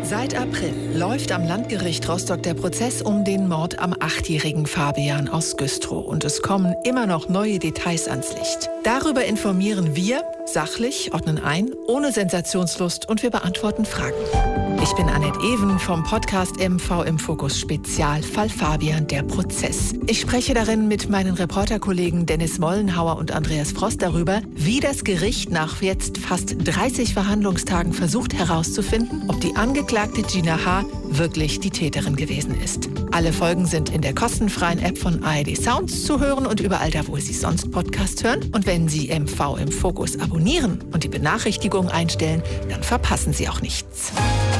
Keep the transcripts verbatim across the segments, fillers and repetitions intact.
Seit April läuft am Landgericht Rostock der Prozess um den Mord am achtjährigen Fabian aus Güstrow. Und es kommen immer noch neue Details ans Licht. Darüber informieren wir, sachlich, ordnen ein, ohne Sensationslust und wir beantworten Fragen. Ich bin Annette Even vom Podcast M V im Fokus Spezialfall Fabian, der Prozess. Ich spreche darin mit meinen Reporterkollegen Dennis Mollenhauer und Andreas Frost darüber, wie das Gericht nach jetzt fast dreißig Verhandlungstagen versucht herauszufinden, ob die Angeklagte Gina H. wirklich die Täterin gewesen ist. Alle Folgen sind in der kostenfreien App von A R D Sounds zu hören und überall da, wo Sie sonst Podcasts hören. Und wenn Sie M V im Fokus abonnieren und die Benachrichtigung einstellen, dann verpassen Sie auch nichts.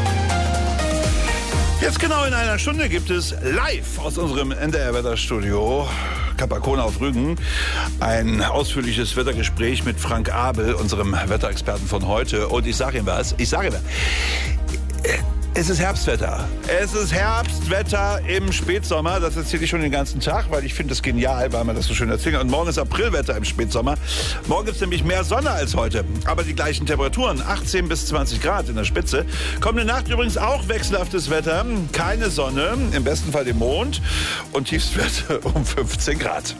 Jetzt genau in einer Stunde gibt es live aus unserem N D R-Wetterstudio Kapakona auf Rügen ein ausführliches Wettergespräch mit Frank Abel, unserem Wetterexperten von heute. Und ich sage ihm was, ich sage ihm was. Es ist Herbstwetter. Es ist Herbstwetter im Spätsommer. Das erzähle ich schon den ganzen Tag, weil ich finde es genial, weil man das so schön erzählt. Und morgen ist Aprilwetter im Spätsommer. Morgen ist nämlich mehr Sonne als heute. Aber die gleichen Temperaturen, achtzehn bis zwanzig Grad in der Spitze. Kommende Nacht übrigens auch wechselhaftes Wetter. Keine Sonne, im besten Fall den Mond. Und Tiefstwerte um fünfzehn Grad.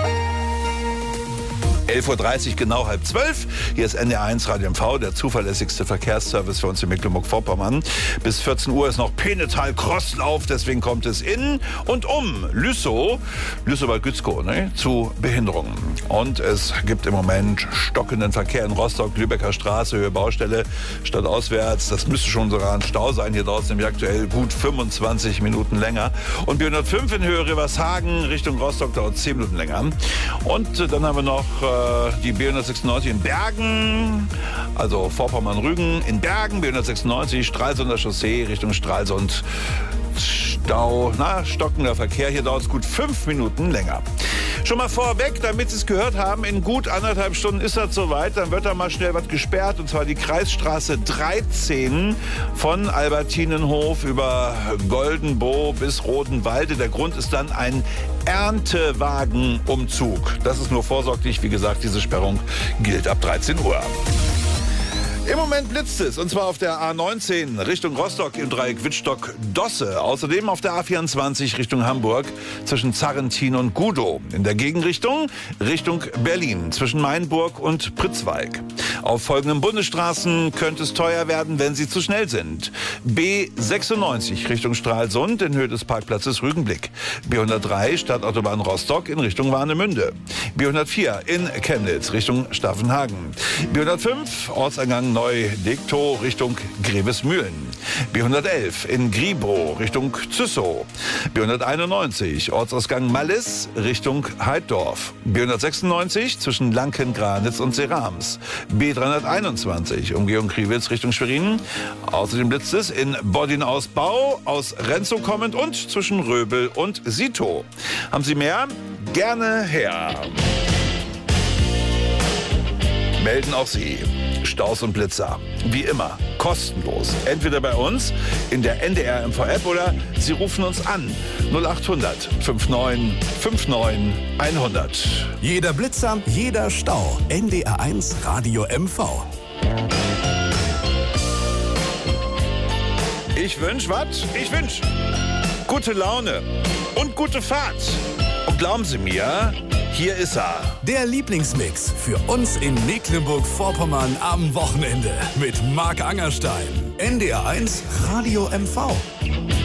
elf Uhr dreißig, genau halb zwölf. Hier ist N D R eins Radio M V, der zuverlässigste Verkehrsservice für uns in Mecklenburg-Vorpommern. Bis vierzehn Uhr ist noch Penetal-Crosslauf, deswegen kommt es in und um Lüssow, Lüssow bei Gützkow, ne, zu Behinderungen. Und es gibt im Moment stockenden Verkehr in Rostock, Lübecker Straße, Höhe Baustelle, stadtauswärts. Das müsste schon sogar ein Stau sein. Hier dauert es nämlich aktuell gut fünfundzwanzig Minuten länger. Und B hundertfünf in Höhe Rivershagen Richtung Rostock dauert zehn Minuten länger. Und dann haben wir noch die B hundertsechsundneunzig in Bergen, also Vorpommern-Rügen in Bergen, B hundertsechsundneunzig, Stralsunder Chaussee Richtung Stralsund. Stau, na, stockender Verkehr. Hier dauert es gut fünf Minuten länger. Schon mal vorweg, damit Sie es gehört haben, in gut anderthalb Stunden ist das soweit. Dann wird da mal schnell was gesperrt. Und zwar die Kreisstraße dreizehn von Albertinenhof über Goldenbow bis Rodenwalde. Der Grund ist dann ein Erntewagenumzug. Das ist nur vorsorglich. Wie gesagt, diese Sperrung gilt ab dreizehn Uhr. Im Moment blitzt es, und zwar auf der A neunzehn Richtung Rostock im Dreieck Wittstock-Dosse. Außerdem auf der A vierundzwanzig Richtung Hamburg zwischen Zarrentin und Gudow. In der Gegenrichtung Richtung Berlin zwischen Mainburg und Pritzwalk. Auf folgenden Bundesstraßen könnte es teuer werden, wenn Sie zu schnell sind. B sechsundneunzig Richtung Stralsund in Höhe des Parkplatzes Rügenblick. B hundertdrei Stadtautobahn Rostock in Richtung Warnemünde. B hundertvier in Chemnitz Richtung Staffenhagen. B hundertfünf Ortseingang Neu-Dektow Richtung Grevesmühlen. B hundertelf in Griebro Richtung Züssow. B hunderteinundneunzig Ortsausgang Mallis Richtung Heiddorf. B hundertsechsundneunzig zwischen Lanken-Granitz und Serams. B dreihunderteinundzwanzig Umgehung Kriwitz Richtung Schwerin. Außerdem blitzt es in Boddin-Ausbau aus Renzow kommend und zwischen Röbel und Sito. Haben Sie mehr? Gerne her. Melden auch Sie Staus und Blitzer. Wie immer, kostenlos. Entweder bei uns in der N D R M V-App oder Sie rufen uns an. null acht hundert neunundfünfzig neunundfünfzig hundert. Jeder Blitzer, jeder Stau. N D R eins Radio M V. Ich wünsch was? Ich wünsch gute Laune und gute Fahrt. Und glauben Sie mir, hier ist er. Der Lieblingsmix für uns in Mecklenburg-Vorpommern am Wochenende mit Marc Angerstein. N D R eins Radio M V.